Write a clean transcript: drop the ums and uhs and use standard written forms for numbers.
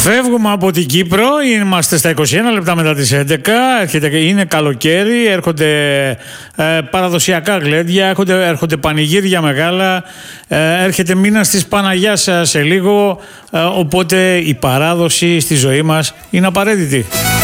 Φεύγουμε από την Κύπρο, είμαστε στα 21 λεπτά μετά τις 11, είναι καλοκαίρι, έρχονται παραδοσιακά γλέντια, έρχονται πανηγύρια μεγάλα, έρχεται μήνας της Παναγιάς σε λίγο, οπότε η παράδοση στη ζωή μας είναι απαραίτητη.